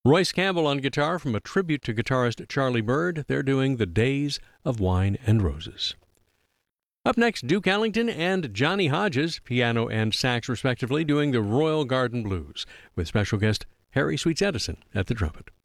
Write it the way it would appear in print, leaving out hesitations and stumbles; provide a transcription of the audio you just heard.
Royce Campbell on guitar from a tribute to guitarist Charlie Bird. They're doing The Days of Wine and Roses. Up next, Duke Ellington and Johnny Hodges, piano and sax respectively, doing the Royal Garden Blues, with special guest Harry Sweets Edison at the trumpet.